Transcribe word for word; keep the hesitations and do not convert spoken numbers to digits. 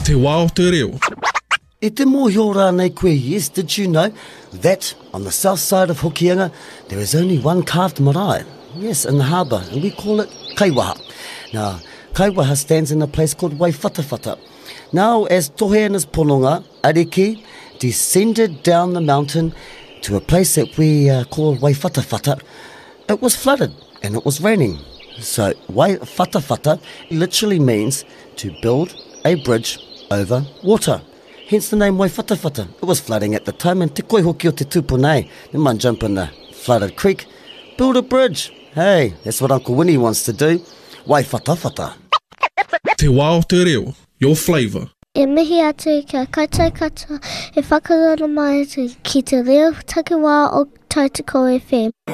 Te wā o te reo. E te mōhio rānei koe, yes, did you know that on the south side of Hokianga there is only one carved marae? Yes, in the harbour, and we call it Kaiwaha. Now, Kaiwaha stands in a place called Waiwhatawhata. Now, as Toheana's Pononga, Ariki, descended down the mountain to a place that we uh, call Waiwhatawhata, it was flooded and it was raining. So, Waiwhatawhata literally means to build a bridge over water. Hence the name Waiwhatawhata. It was flooding at the time, and te koe hoki o te tūpuna, they might jump in the flooded creek, build a bridge. Hey, that's what Uncle Winnie wants to do. Waiwhatawhata. Te wā o te reo, your flavour. E mihi atu kia koutou katoa, e whakarara mai atu ki te reo takiwā o Tautoko F M.